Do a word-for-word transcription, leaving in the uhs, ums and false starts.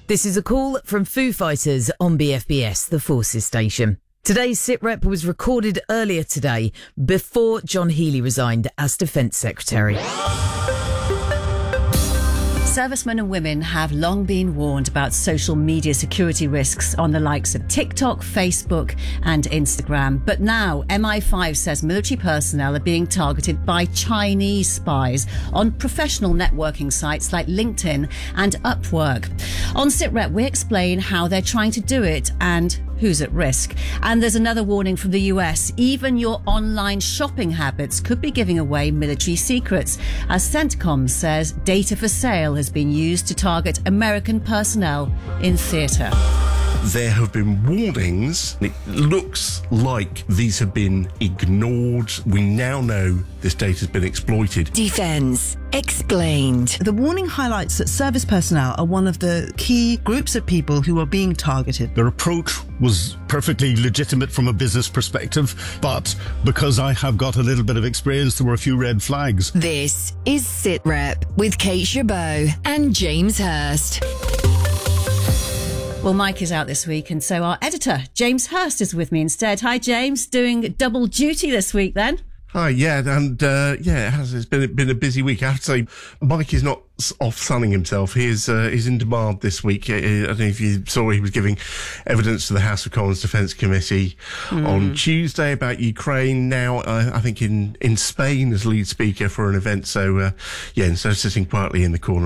This is a call from Foo Fighters on B F B S, the Forces station. Today's SitRep was recorded earlier today before John Healey resigned as Defence Secretary. Servicemen and women have long been warned about social media security risks on the likes of TikTok, Facebook and Instagram. But now M I five says military personnel are being targeted by Chinese spies on professional networking sites like LinkedIn and Upwork. On SitRep, we explain how they're trying to do it and who's at risk. And there's another warning from the U S. Even your online shopping habits could be giving away military secrets, as CENTCOM says data for sale has been used to target American personnel in theatre. There have been warnings. It looks like these have been ignored. We now know this data has been exploited. Defence Explained. The warning highlights that service personnel are one of the key groups of people who are being targeted. Their approach was perfectly legitimate from a business perspective, but because I have got a little bit of experience, there were a few red flags. This is SitRep with Kate Chabot and James Hurst. Well, Mike is out this week, and so our editor, James Hurst, is with me instead. Hi, James. Doing double duty this week, then? Hi, yeah, and uh, yeah, it has. It's been been a busy week. I have to say, Mike is not off sunning himself. He is uh, he's in demand this week. I don't know if you saw, he was giving evidence to the House of Commons Defence Committee mm. on Tuesday about Ukraine. Now, uh, I think in in Spain as lead speaker for an event. So, uh, yeah, instead of sitting quietly in the corner